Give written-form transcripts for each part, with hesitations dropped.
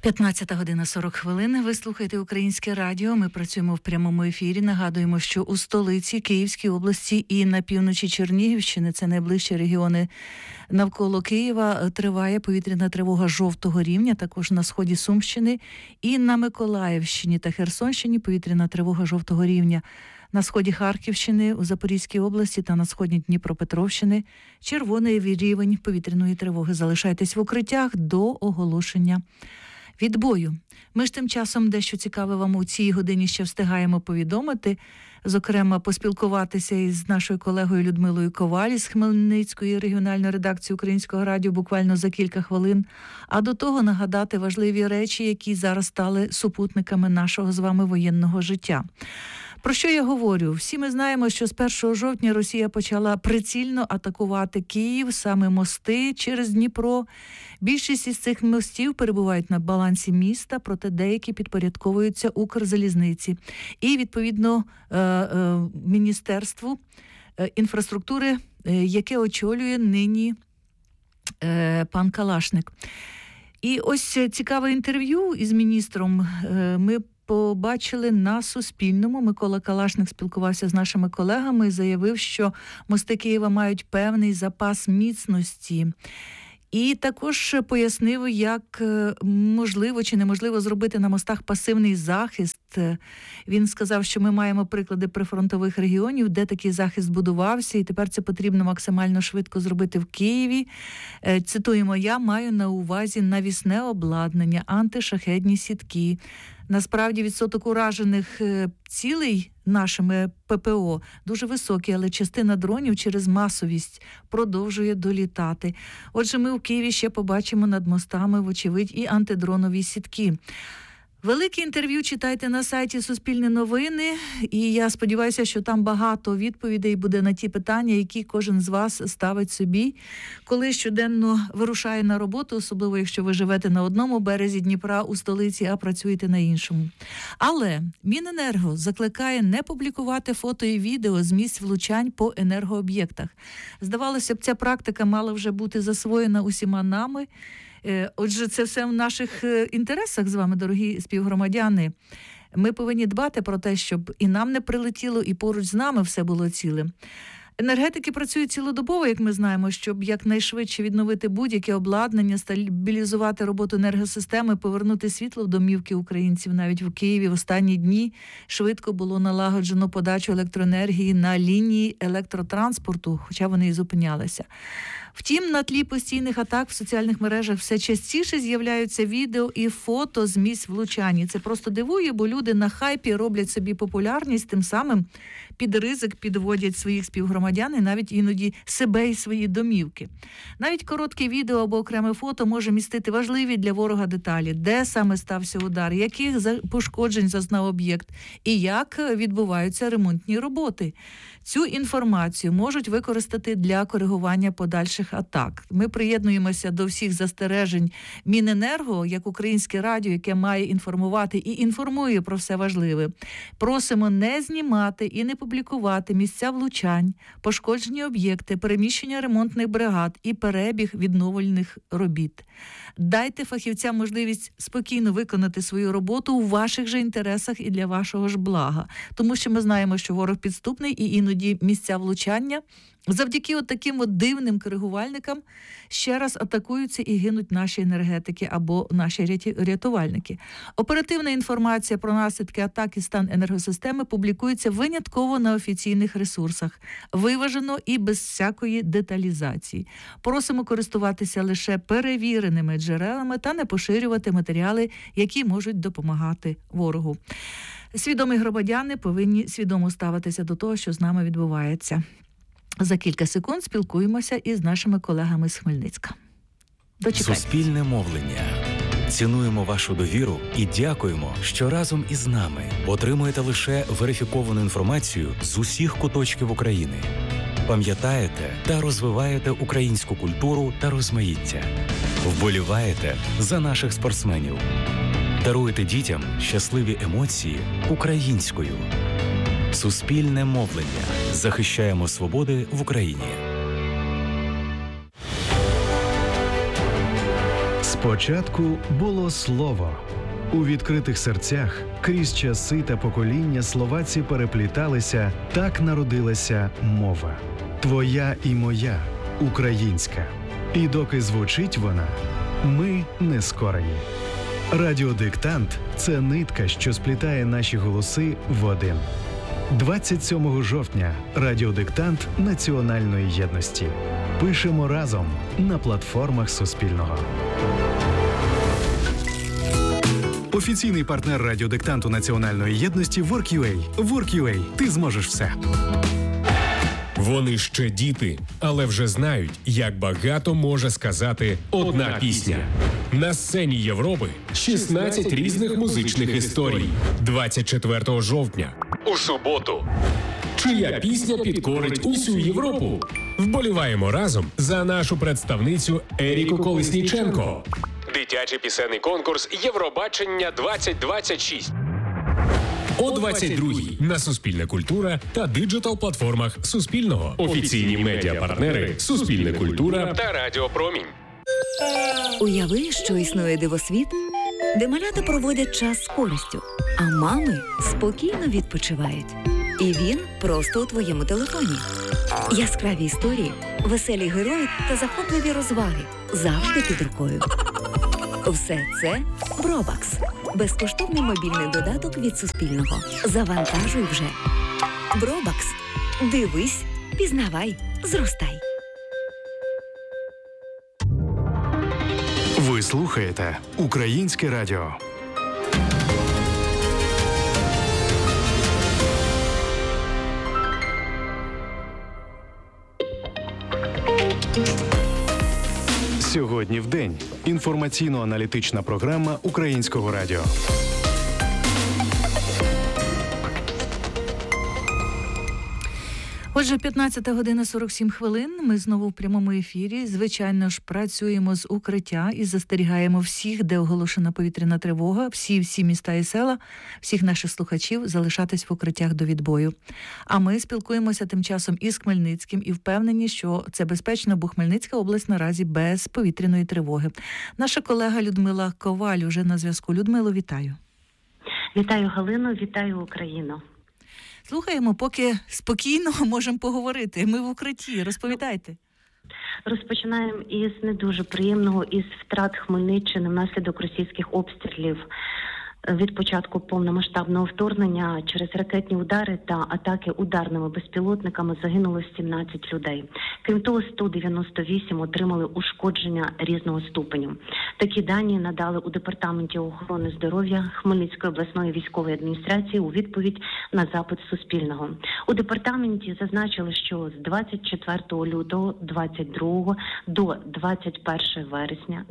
15 година 40 хвилин. Ви слухаєте Українське радіо. Ми працюємо в прямому ефірі. Нагадуємо, що у столиці Київській області і на півночі Чернігівщини, це найближчі регіони навколо Києва, триває повітряна тривога жовтого рівня. Також на сході Сумщини і на Миколаївщині та Херсонщині повітряна тривога жовтого рівня. На сході Харківщини, у Запорізькій області та на сході Дніпропетровщини червоний рівень повітряної тривоги. Залишайтесь в укриттях до оголошення відбою. Ми ж тим часом дещо цікаве вам у цій годині ще встигаємо повідомити. Зокрема, поспілкуватися із нашою колегою Людмилою Коваль з Хмельницької регіональної редакції Українського радіо буквально за кілька хвилин. А до того нагадати важливі речі, які зараз стали супутниками нашого з вами воєнного життя. Про що я говорю? Всі ми знаємо, що з 1 жовтня Росія почала прицільно атакувати Київ, саме мости через Дніпро. Більшість із цих мостів перебувають на балансі міста, проте деякі підпорядковуються Укрзалізниці. І, відповідно, Міністерству інфраструктури, яке очолює нині пан Калашник. І ось цікаве інтерв'ю із міністром ми побачили на Суспільному. Микола Калашник спілкувався з нашими колегами і заявив, що мости Києва мають певний запас міцності. І також пояснив, як можливо чи неможливо зробити на мостах пасивний захист. Він сказав, що ми маємо приклади прифронтових регіонів, де такий захист будувався, і тепер це потрібно максимально швидко зробити в Києві. Цитуємо, я маю на увазі навісне обладнання, антишахедні сітки. Насправді відсоток уражених цілей нашими ППО дуже високий, але частина дронів через масовість продовжує долітати. Отже, ми в Києві ще побачимо над мостами, вочевидь, і антидронові сітки. Велике інтерв'ю читайте на сайті Суспільне новини, і я сподіваюся, що там багато відповідей буде на ті питання, які кожен з вас ставить собі, коли щоденно вирушає на роботу, особливо якщо ви живете на одному березі Дніпра у столиці, а працюєте на іншому. Але Міненерго закликає не публікувати фото і відео з місць влучань по енергооб'єктах. Здавалося б, ця практика мала вже бути засвоєна усіма нами. Отже, це все в наших інтересах з вами, дорогі співгромадяни. Ми повинні дбати про те, щоб і нам не прилетіло, і поруч з нами все було цілим. Енергетики працюють цілодобово, як ми знаємо, щоб якнайшвидше відновити будь-яке обладнання, стабілізувати роботу енергосистеми, повернути світло в домівки українців. Навіть в Києві в останні дні швидко було налагоджено подачу електроенергії на лінії електротранспорту, хоча вони і зупинялися. Втім, на тлі постійних атак в соціальних мережах все частіше з'являються відео і фото з місць влучань. Це просто дивує, бо люди на хайпі роблять собі популярність, тим самим під ризик підводять своїх співгромадян і навіть іноді себе і свої домівки. Навіть коротке відео або окреме фото може містити важливі для ворога деталі, де саме стався удар, яких пошкоджень зазнав об'єкт і як відбуваються ремонтні роботи. Цю інформацію можуть використати для коригування подальших атак. Ми приєднуємося до всіх застережень Міненерго, як Українське радіо, яке має інформувати і інформує про все важливе. Просимо не знімати і не публікувати місця влучань, пошкоджені об'єкти, переміщення ремонтних бригад і перебіг відновлювальних робіт. Дайте фахівцям можливість спокійно виконати свою роботу у ваших же інтересах і для вашого ж блага. Тому що ми знаємо, що ворог підступний і іноді місця влучання завдяки таким дивним коригувальникам ще раз атакуються і гинуть наші енергетики або наші рятувальники. Оперативна інформація про наслідки атак і стан енергосистеми публікується винятково на офіційних ресурсах, виважено і без всякої деталізації. Просимо користуватися лише перевіреними джерелами та не поширювати матеріали, які можуть допомагати ворогу. Свідомі громадяни повинні свідомо ставитися до того, що з нами відбувається. За кілька секунд спілкуємося із нашими колегами з Хмельницька. Дочекайте. Суспільне мовлення. Цінуємо вашу довіру і дякуємо, що разом із нами отримуєте лише верифіковану інформацію з усіх куточків України. Пам'ятаєте та розвиваєте українську культуру та розмаїття. Вболіваєте за наших спортсменів. Даруєте дітям щасливі емоції українською. Суспільне мовлення. Захищаємо свободи в Україні. Спочатку було слово. У відкритих серцях крізь часи та покоління словаці перепліталися, так народилася мова. Твоя і моя, українська. І доки звучить вона, ми не скорені. Радіодиктант – це нитка, що сплітає наші голоси в один. 27 жовтня радіодиктант національної єдності. Пишемо разом на платформах Суспільного. Офіційний партнер радіодиктанту національної єдності Work.ua. Work.ua. Ти зможеш все. Вони ще діти, але вже знають, як багато може сказати одна пісня. На сцені Європи 16 різних музичних історій. 24 жовтня. У суботу. Чия пісня підкорить усю Європу? Вболіваємо разом за нашу представницю Еріку Колесніченко. Дитячий пісенний конкурс Євробачення 2026. О 22-й на Суспільне культура та диджитал-платформах Суспільного. Офіційні медіапартнери Суспільне культура та Радіо Промінь. Уяви, що існує дивосвіт, де малята проводять час з користю, а мами спокійно відпочивають. І він просто у твоєму телефоні. Яскраві історії, веселі герої та захопливі розваги завжди під рукою. Все це Бробакс. Безкоштовний мобільний додаток від Суспільного. Завантажуй вже. Бробакс. Дивись, пізнавай, зростай. Ви слухаєте Українське радіо. Сьогодні в день. Інформаційно-аналітична програма Українського радіо. Отже, 15 година 47 хвилин. Ми знову в прямому ефірі. Звичайно ж, працюємо з укриття і застерігаємо всіх, де оголошена повітряна тривога, всі міста і села, всіх наших слухачів залишатись в укриттях до відбою. А ми спілкуємося тим часом із Хмельницьким і впевнені, що це безпечно, бо Хмельницька область наразі без повітряної тривоги. Наша колега Людмила Коваль уже на зв'язку. Людмило, вітаю. Вітаю, Галино, вітаю, Україно. Слухаємо, поки спокійно можемо поговорити. Ми в укритті. Розповідайте. Розпочинаємо із не дуже приємного, із втрат Хмельниччини внаслідок російських обстрілів. Від початку повномасштабного вторгнення через ракетні удари та атаки ударними безпілотниками загинуло 17 людей. Крім того, 198 отримали ушкодження різного ступеню. Такі дані надали у Департаменті охорони здоров'я Хмельницької обласної військової адміністрації у відповідь на запит Суспільного. У департаменті зазначили, що з 24 лютого 2022 до 21 вересня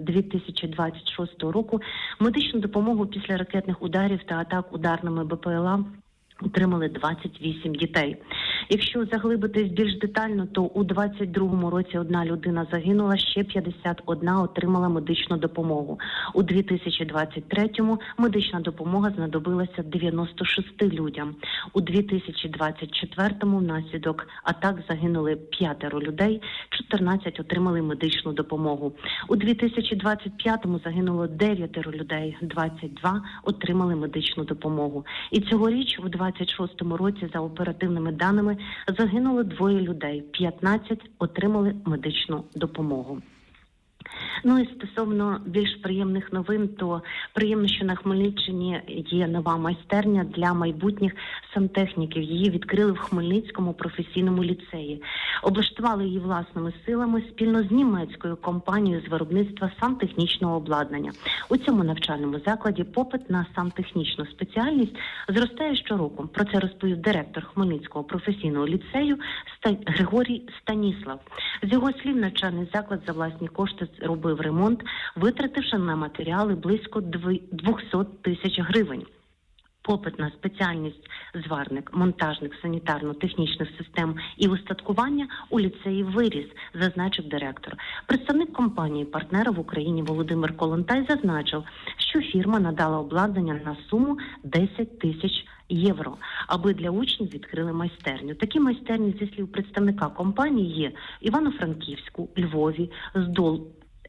2026 року медичну допомогу після ракетних ударів та атак ударними БПЛА отримали 28 дітей. Якщо заглибитись більш детально, то у 2022 році одна людина загинула, ще 51 отримала медичну допомогу. У 2023-му медична допомога знадобилася 96 людям. У 2024-му внаслідок атак загинули 5 людей, 14 отримали медичну допомогу. У 2025-му загинуло 9 людей, 22 отримали медичну допомогу. І цьогоріч, у 26-му році, за оперативними даними, загинуло 2 людей, 15 отримали медичну допомогу. Ну і стосовно більш приємних новин, то приємно, що на Хмельниччині є нова майстерня для майбутніх сантехніків. Її відкрили в Хмельницькому професійному ліцеї. Облаштували її власними силами спільно з німецькою компанією з виробництва сантехнічного обладнання. У цьому навчальному закладі попит на сантехнічну спеціальність зростає щороку. Про це розповів директор Хмельницького професійного ліцею Григорій Станіслав. З його слів, навчальний заклад за власні кошти робив ремонт, витративши на матеріали близько 200 тисяч гривень. Попит на спеціальність зварник, монтажник санітарно-технічних систем і устаткування у ліцеї виріс, зазначив директор. Представник компанії-партнера в Україні Володимир Колонтай зазначив, що фірма надала обладнання на суму 10 тисяч євро, аби для учнів відкрили майстерню. Такі майстерні, зі слів представника компанії, є в Івано-Франківську, Львові,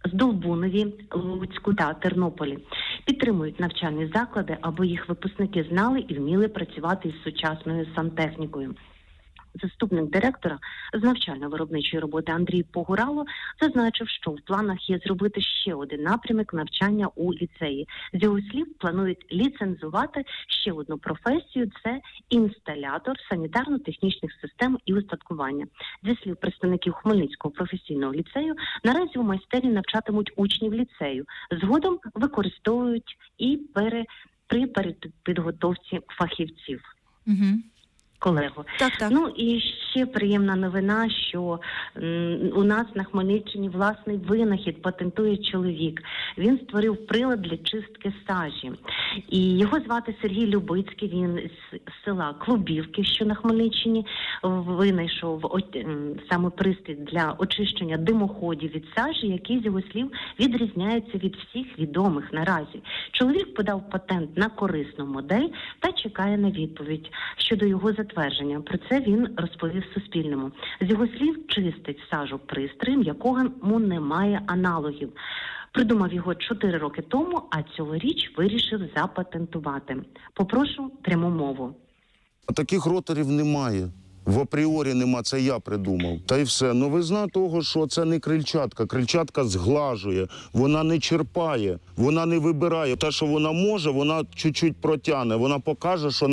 Здолбунові, Луцьку та Тернополі. Підтримують навчальні заклади, аби їх випускники знали і вміли працювати із сучасною сантехнікою. Заступник директора з навчально-виробничої роботи Андрій Погурало зазначив, що в планах є зробити ще один напрямок навчання у ліцеї. З його слів, планують ліцензувати ще одну професію – це інсталятор санітарно-технічних систем і устаткування. Зі слів представників Хмельницького професійного ліцею, наразі у майстерні навчатимуть учнів ліцею. Згодом використовують і при підготовці фахівців. Угу. Колего. Так. Ну і ще приємна новина, що у нас на Хмельниччині власний винахід патентує чоловік. Він створив прилад для чистки сажі. І його звати Сергій Любицький, він з села Клубівки, що на Хмельниччині, винайшов саме пристрій для очищення димоходів від сажі, який, з його слів, відрізняється від всіх відомих наразі. Чоловік подав патент на корисну модель та чекає на відповідь щодо його затвердження. Про це він розповів Суспільному. З його слів, чистить сажу пристроєм, якому немає аналогів. Придумав його 4 роки тому, а цьогоріч вирішив запатентувати. Попрошу пряму мову. Таких роторів немає. В апріорі нема, це я придумав. Та й все. Новизна того, що це не крильчатка. Крильчатка зглажує, вона не черпає, вона не вибирає. Те, що вона може, вона чуть-чуть протягне. Вона покаже, що